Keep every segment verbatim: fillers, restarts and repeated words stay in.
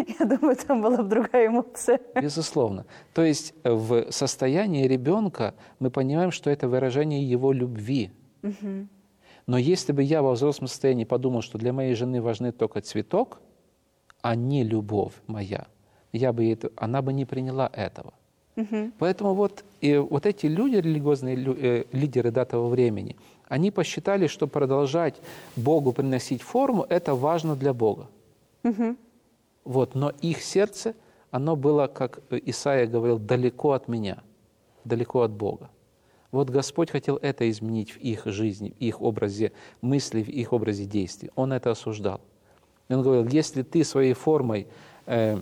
я думаю, там была бы другая эмоция. Безусловно. То есть в состоянии ребенка мы понимаем, что это выражение его любви. Угу. Но если бы я во взрослом состоянии подумал, что для моей жены важны только цветок, а не любовь моя, я бы это, она бы не приняла этого. Угу. Поэтому вот, и вот эти люди, религиозные лю, э, лидеры до того времени, они посчитали, что продолжать Богу приносить форму – это важно для Бога. Угу. Вот, но их сердце, оно было, как Исаия говорил, далеко от меня, далеко от Бога. Вот Господь хотел это изменить в их жизни, в их образе мысли, в их образе действий. Он это осуждал. И он говорил, если ты своей формой, э,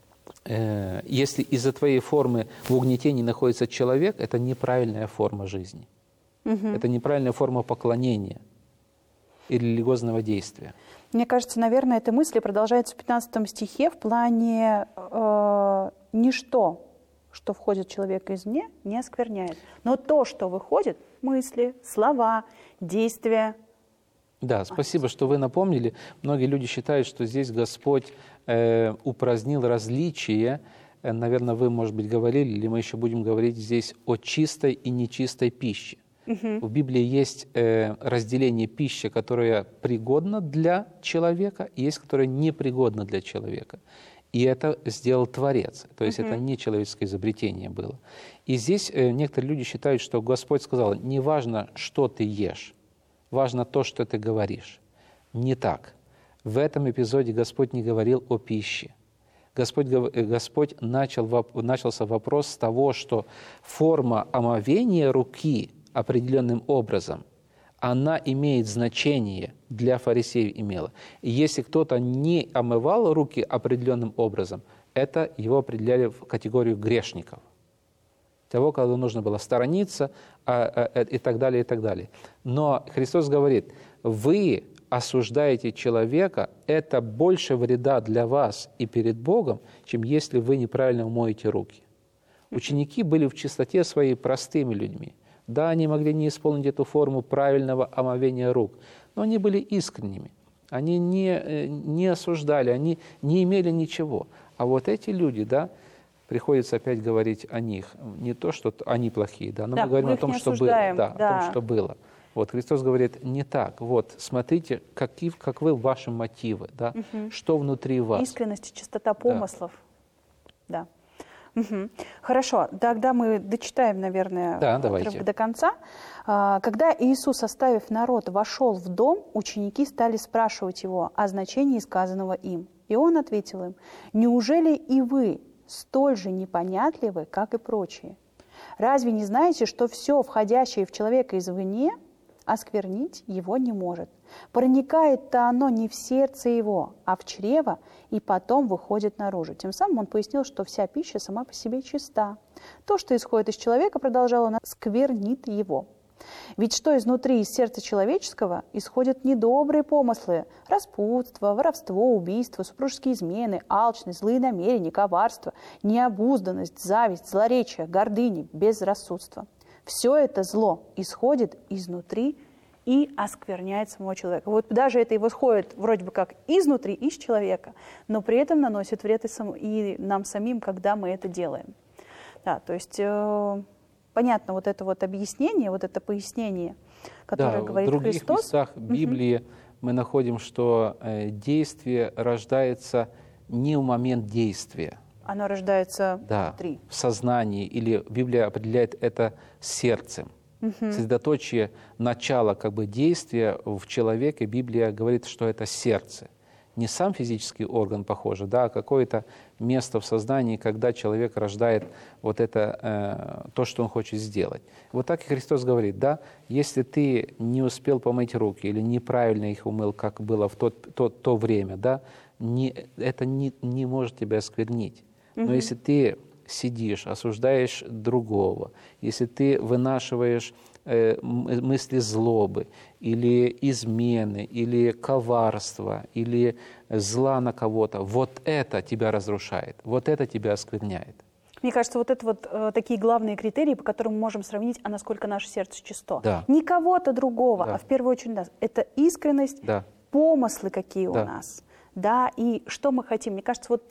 э, если из-за твоей формы в угнетении находится человек, это неправильная форма жизни. Угу. Это неправильная форма поклонения и религиозного действия. Мне кажется, наверное, эта мысль продолжается в пятнадцатом стихе в плане э, «ничто, что входит в человека извне, не оскверняет». Но то, что выходит, мысли, слова, действия. Да, спасибо, что вы напомнили. Многие люди считают, что здесь Господь э, упразднил различие. Э, наверное, вы, может быть, говорили, или мы еще будем говорить здесь о чистой и нечистой пище. Угу. В Библии есть э, разделение пищи, которая пригодна для человека, и есть, которая непригодна для человека. И это сделал Творец. То есть uh-huh. это не человеческое изобретение было. И здесь э, некоторые люди считают, что Господь сказал, не важно, что ты ешь, важно то, что ты говоришь. Не так. В этом эпизоде Господь не говорил о пище. Господь, Господь начал, начался вопрос с того, что форма омовения руки определенным образом, она имеет значение, для фарисеев имела. И если кто-то не омывал руки определенным образом, это его определяли в категорию грешников. Того, кого нужно было сторониться, а, а, и так далее, и так далее. Но Христос говорит, вы осуждаете человека, это больше вреда для вас и перед Богом, чем если вы неправильно умоете руки. Ученики были в чистоте своей простыми людьми. Да, они могли не исполнить эту форму правильного омовения рук, но они были искренними, они не, не осуждали, они не имели ничего. А вот эти люди, да, приходится опять говорить о них. Не то, что они плохие, да, но да, мы говорим о том, что было. Да, да. О том, что было. Вот Христос говорит, не так. Вот, смотрите, какие, как вы, ваши мотивы, да, угу. что внутри вас. Искренность и чистота помыслов. Да. да. Угу. Хорошо, тогда мы дочитаем, наверное, да, отрывок до конца. Когда Иисус, оставив народ, вошел в дом, ученики стали спрашивать его о значении сказанного им. И он ответил им, «Неужели и вы столь же непонятливы, как и прочие? Разве не знаете, что все, входящее в человека извне, осквернить его не может? Проникает-то оно не в сердце его, а в чрево, и потом выходит наружу». Тем самым он пояснил, что вся пища сама по себе чиста. То, что исходит из человека, продолжал он, сквернит его. Ведь что изнутри, из сердца человеческого, исходят недобрые помыслы, распутство, воровство, убийство, супружеские измены, алчность, злые намерения, коварство, необузданность, зависть, злоречие, гордыня, безрассудство. Все это зло исходит изнутри и оскверняет самого человека. Вот даже это его сходит вроде бы как изнутри, из человека, но при этом наносит вред и, сам, и нам самим, когда мы это делаем. Да, то есть э, понятно вот это вот объяснение, вот это пояснение, которое да, говорит Христос. В других местах Библии угу. мы находим, что э, действие рождается не в момент действия. Оно рождается да, внутри. В сознании, или Библия определяет это сердцем. Угу. Средоточие начала как бы, действия в человеке, Библия говорит, что это сердце. Не сам физический орган, похоже, да, а какое-то место в сознании, когда человек рождает вот это, э, то, что он хочет сделать. Вот так и Христос говорит, да, если ты не успел помыть руки или неправильно их умыл, как было в тот, то, то время, да, не, это не, не может тебя осквернить. Но угу. если ты сидишь, осуждаешь другого, если ты вынашиваешь э, мысли злобы, или измены, или коварства, или зла на кого-то, вот это тебя разрушает, вот это тебя оскверняет. Мне кажется, вот это вот э, такие главные критерии, по которым мы можем сравнить, а насколько наше сердце чисто. Да. Не кого-то другого, да. а в первую очередь нас. Это искренность, да. помыслы какие да. у нас. Да, и что мы хотим. Мне кажется, вот